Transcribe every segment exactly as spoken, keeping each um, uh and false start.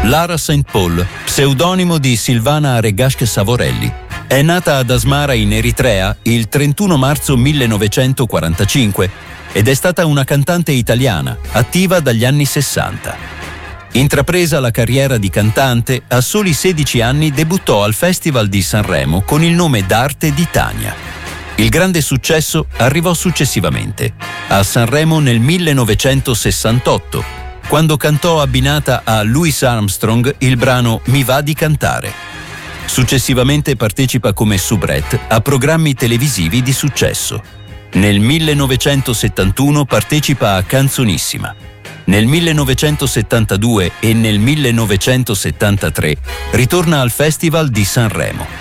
Lara Saint Paul, pseudonimo di Silvana Aregashk Savorelli, è nata ad Asmara in Eritrea il trentuno marzo millenovecentoquarantacinque ed è stata una cantante italiana attiva dagli anni sessanta. Intrapresa la carriera di cantante, a soli sedici anni debuttò al Festival di Sanremo con il nome d'arte di Tania. Il grande successo arrivò successivamente, a Sanremo nel millenovecentosessantotto, quando cantò abbinata a Louis Armstrong il brano Mi va di cantare. Successivamente partecipa come soubrette a programmi televisivi di successo. Nel millenovecentosettantuno partecipa a Canzonissima. Nel millenovecentosettantadue e nel millenovecentosettantatré ritorna al Festival di Sanremo.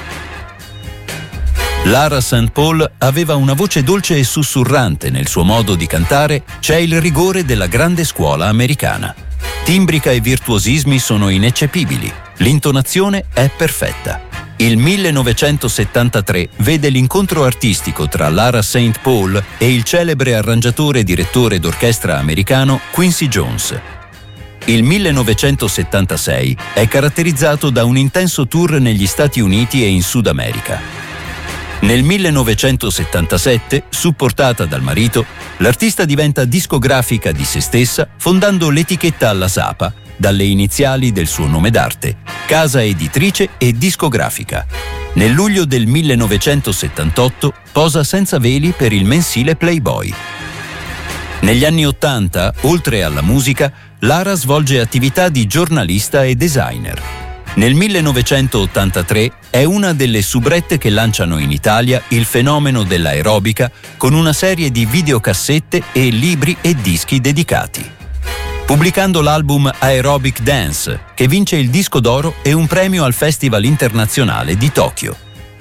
Lara Saint Paul aveva una voce dolce e sussurrante. Nel suo modo di cantare c'è il rigore della grande scuola americana. Timbrica e virtuosismi sono ineccepibili. L'intonazione è perfetta. Il millenovecentosettantatré vede l'incontro artistico tra Lara Saint Paul e il celebre arrangiatore e direttore d'orchestra americano Quincy Jones. Il millenovecentosettantasei è caratterizzato da un intenso tour negli Stati Uniti e in Sud America. Nel millenovecentosettantasette, supportata dal marito, l'artista diventa discografica di se stessa fondando l'etichetta alla Sapa, dalle iniziali del suo nome d'arte, casa editrice e discografica. Nel luglio del millenovecentosettantotto posa senza veli per il mensile Playboy. Negli anni Ottanta, oltre alla musica, Lara svolge attività di giornalista e designer. Nel millenovecentottantatré è una delle soubrette che lanciano in Italia il fenomeno dell'aerobica con una serie di videocassette e libri e dischi dedicati. Pubblicando l'album Aerobic Dance, che vince il disco d'oro e un premio al Festival internazionale di Tokyo.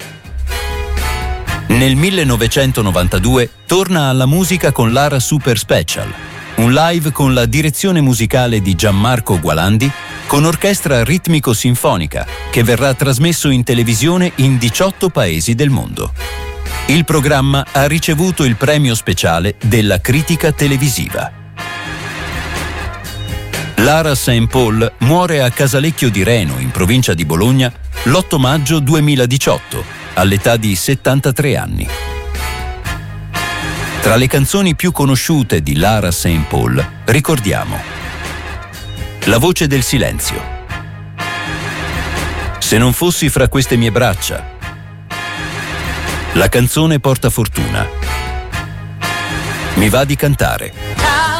Nel millenovecentonovantadue torna alla musica con Lara Super Special, un live con la direzione musicale di Gianmarco Gualandi, con orchestra ritmico-sinfonica, che verrà trasmesso in televisione in diciotto paesi del mondo. Il programma ha ricevuto il premio speciale della critica televisiva. Lara Saint Paul muore a Casalecchio di Reno, in provincia di Bologna, l'otto maggio duemiladiciotto, all'età di settantatré anni. Tra le canzoni più conosciute di Lara Saint Paul ricordiamo La voce del silenzio, Se non fossi fra queste mie braccia, La canzone porta fortuna, Mi va di cantare.